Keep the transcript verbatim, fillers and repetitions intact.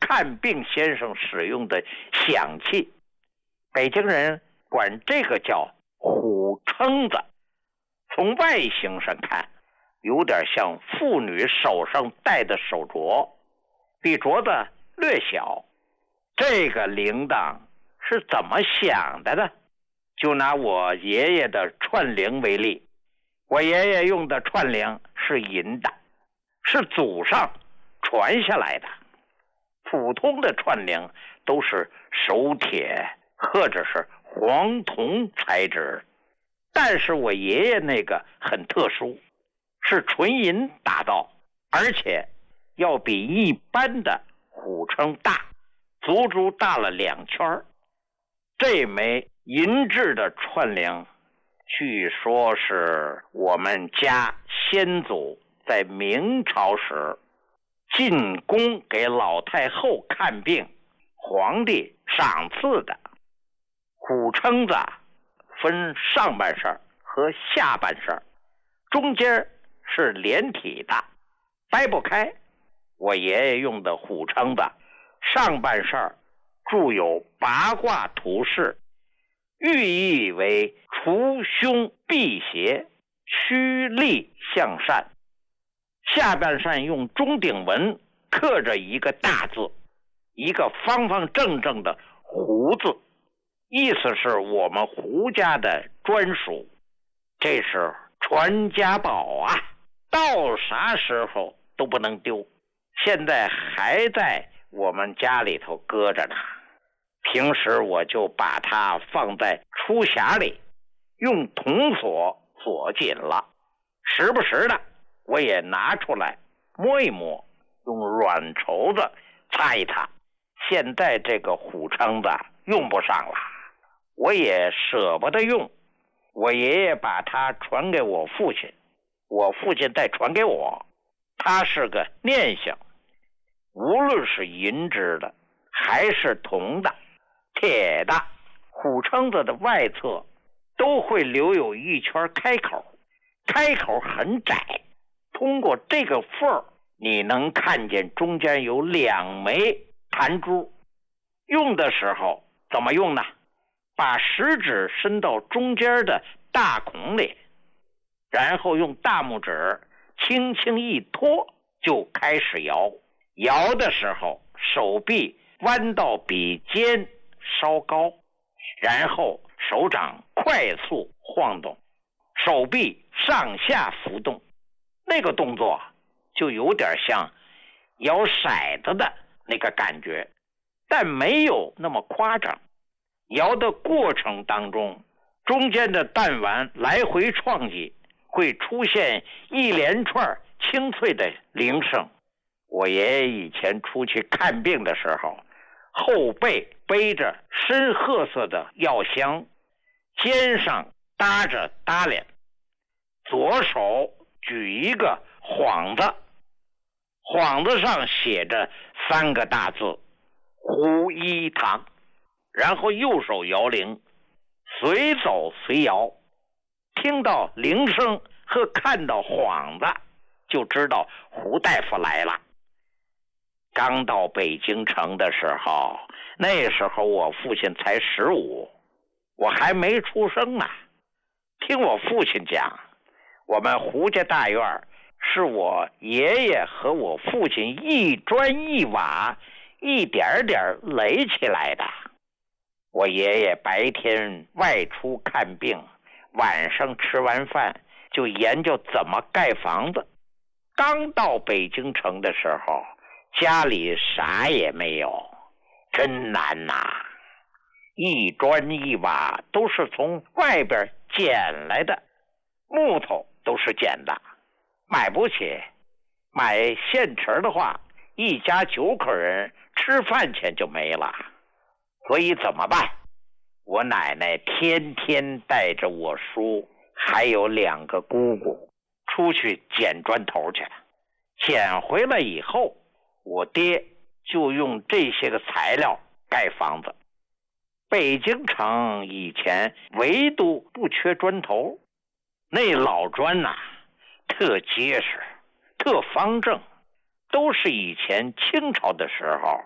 看病先生使用的响器，北京人管这个叫虎撑子。从外形上看，有点像妇女手上戴的手镯，比镯子略小。这个铃铛是怎么响的呢？就拿我爷爷的串铃为例，我爷爷用的串铃是银的，是祖上传下来的。普通的串铃都是手铁或者是黄铜材质，但是我爷爷那个很特殊，是纯银打造，而且要比一般的虎撑大，足足大了两圈。这枚银制的串铃据说是我们家先祖在明朝时进宫给老太后看病，皇帝赏赐的。虎撑子分上半身和下半身，中间是连体的，掰不开。我爷爷用的虎撑子上半身铸有八卦图示，寓意为除凶辟邪，趋利向善。下半扇用钟鼎文刻着一个大字，一个方方正正的胡字，意思是我们胡家的专属，这是传家宝啊，到啥时候都不能丢。现在还在我们家里头搁着呢，平时我就把它放在书匣里，用铜锁锁紧了，时不时的我也拿出来摸一摸，用软绸子擦一擦。现在这个虎撑子用不上了，我也舍不得用。我爷爷把它传给我父亲，我父亲再传给我，它是个念想。无论是银制的还是铜的、铁的，虎撑子的外侧都会留有一圈开口，开口很窄，通过这个缝儿，你能看见中间有两枚弹珠。用的时候怎么用呢？把食指伸到中间的大孔里，然后用大拇指轻轻一托，就开始摇。摇的时候手臂弯到比肩稍高，然后手掌快速晃动，手臂上下浮动，那个动作就有点像摇骰子的那个感觉，但没有那么夸张。摇的过程当中，中间的弹丸来回撞击，会出现一连串清脆的铃声。我爷爷以前出去看病的时候，后背背着深褐色的药箱，肩上搭着搭脸，左手举一个幌子，幌子上写着三个大字胡一堂，然后右手摇铃，随走随摇。听到铃声和看到幌子就知道胡大夫来了。刚到北京城的时候，那时候我父亲才十五，我还没出生呢。听我父亲讲，我们胡家大院是我爷爷和我父亲一砖一瓦一点点垒起来的。我爷爷白天外出看病，晚上吃完饭就研究怎么盖房子。刚到北京城的时候，家里啥也没有，真难呐、啊！一砖一瓦都是从外边捡来的，木头都是捡的，买不起。买现成的话，一家九口人吃饭钱就没了。所以怎么办？我奶奶天天带着我叔还有两个姑姑出去捡砖头去，捡回来以后，我爹就用这些个材料盖房子。北京城以前唯独不缺砖头，那老砖呐、啊，特结实，特方正，都是以前清朝的时候